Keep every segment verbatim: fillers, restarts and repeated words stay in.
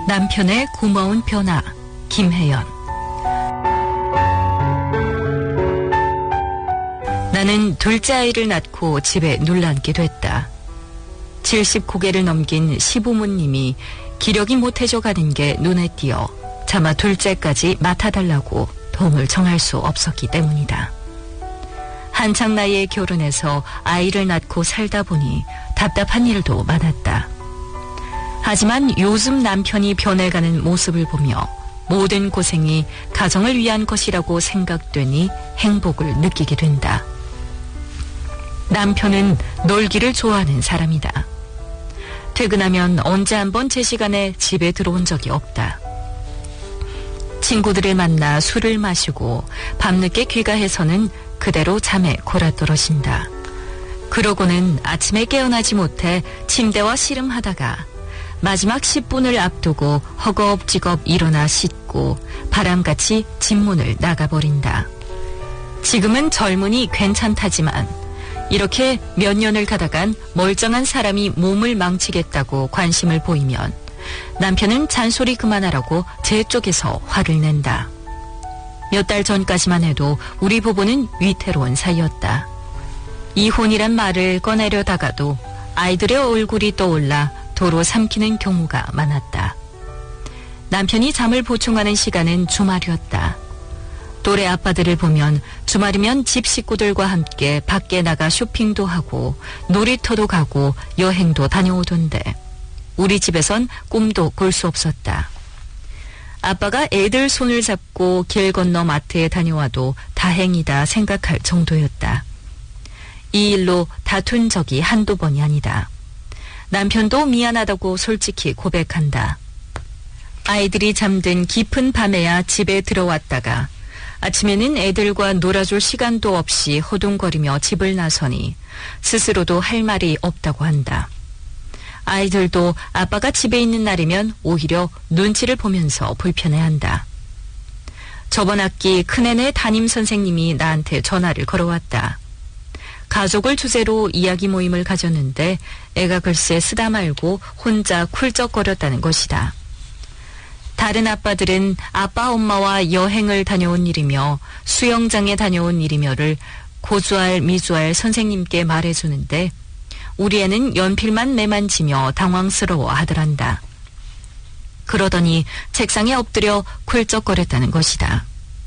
남편의 고마운 변화, 김혜연. 나는 둘째 아이를 낳고 집에 눌러앉게 됐다. 칠십 고개를 넘긴 시부모님이 기력이 못해져 가는 게 눈에 띄어 차마 둘째까지 맡아달라고 도움을 청할 수 없었기 때문이다. 한창 나이에 결혼해서 아이를 낳고 살다 보니 답답한 일도 많았다. 하지만 요즘 남편이 변해가는 모습을 보며 모든 고생이 가정을 위한 것이라고 생각되니 행복을 느끼게 된다. 남편은 놀기를 좋아하는 사람이다. 퇴근하면 언제 한번 제 시간에 집에 들어온 적이 없다. 친구들을 만나 술을 마시고 밤늦게 귀가해서는 그대로 잠에 골아떨어진다. 그러고는 아침에 깨어나지 못해 침대와 씨름하다가 마지막 십 분을 앞두고 허겁지겁 일어나 씻고 바람같이 집문을 나가버린다. 지금은 젊으니 괜찮다지만 이렇게 몇 년을 가다간 멀쩡한 사람이 몸을 망치겠다고 관심을 보이면 남편은 잔소리 그만하라고 제 쪽에서 화를 낸다. 몇 달 전까지만 해도 우리 부부는 위태로운 사이였다. 이혼이란 말을 꺼내려다가도 아이들의 얼굴이 떠올라 도로 삼키는 경우가 많았다. 남편이 잠을 보충하는 시간은 주말이었다. 또래 아빠들을 보면 주말이면 집 식구들과 함께 밖에 나가 쇼핑도 하고 놀이터도 가고 여행도 다녀오던데 우리 집에선 꿈도 꿀 수 없었다. 아빠가 애들 손을 잡고 길 건너 마트에 다녀와도 다행이다 생각할 정도였다. 이 일로 다툰 적이 한두 번이 아니다. 남편도 미안하다고 솔직히 고백한다. 아이들이 잠든 깊은 밤에야 집에 들어왔다가 아침에는 애들과 놀아줄 시간도 없이 허둥거리며 집을 나서니 스스로도 할 말이 없다고 한다. 아이들도 아빠가 집에 있는 날이면 오히려 눈치를 보면서 불편해한다. 저번 학기 큰애네 담임선생님이 나한테 전화를 걸어왔다. 가족을 주제로 이야기 모임을 가졌는데 애가 글쎄 쓰다 말고 혼자 쿨쩍거렸다는 것이다. 다른 아빠들은 아빠 엄마와 여행을 다녀온 일이며 수영장에 다녀온 일이며를 고주할 미주할 선생님께 말해주는데 우리 애는 연필만 매만지며 당황스러워 하더란다. 그러더니 책상에 엎드려 쿨쩍거렸다는 것이다.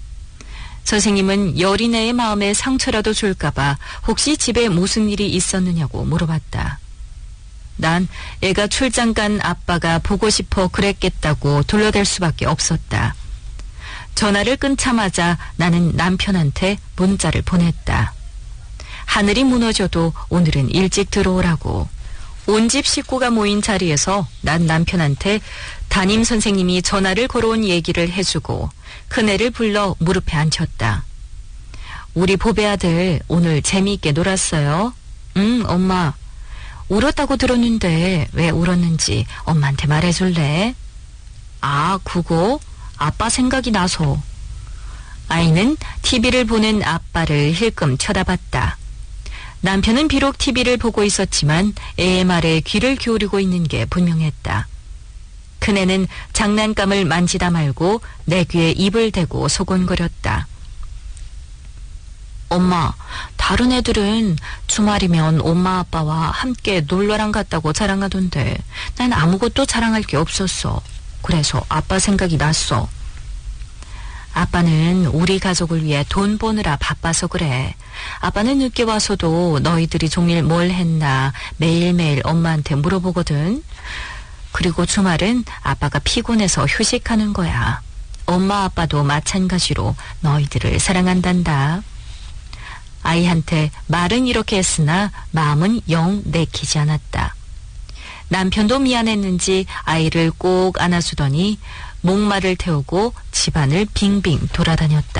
선생님은 여린애의 마음에 상처라도 줄까봐 혹시 집에 무슨 일이 있었느냐고 물어봤다. 난 애가 출장 간 아빠가 보고 싶어 그랬겠다고 둘러댈 수밖에 없었다. 전화를 끊자마자 나는 남편한테 문자를 보냈다. 하늘이 무너져도 오늘은 일찍 들어오라고. 온 집 식구가 모인 자리에서 난 남편한테 담임 선생님이 전화를 걸어온 얘기를 해주고 큰애를 불러 무릎에 앉혔다. 우리 보배 아들 오늘 재미있게 놀았어요? 응, 엄마. 울었다고 들었는데 왜 울었는지 엄마한테 말해줄래? 아, 그거? 아빠 생각이 나서. 아이는 티비를 보는 아빠를 힐끔 쳐다봤다. 남편은 비록 티비를 보고 있었지만 애의 말에 귀를 기울이고 있는 게 분명했다. 큰애는 장난감을 만지다 말고 내 귀에 입을 대고 소곤거렸다. 엄마, 다른 애들은 주말이면 엄마 아빠와 함께 놀러랑 갔다고 자랑하던데 난 아무것도 자랑할 게 없었어. 그래서 아빠 생각이 났어. 아빠는 우리 가족을 위해 돈 버느라 바빠서 그래. 아빠는 늦게 와서도 너희들이 종일 뭘 했나 매일매일 엄마한테 물어보거든. 그리고 주말은 아빠가 피곤해서 휴식하는 거야. 엄마 아빠도 마찬가지로 너희들을 사랑한단다. 아이한테 말은 이렇게 했으나 마음은 영 내키지 않았다. 남편도 미안했는지 아이를 꼭 안아주더니 목마를 태우고 집안을 빙빙 돌아다녔다.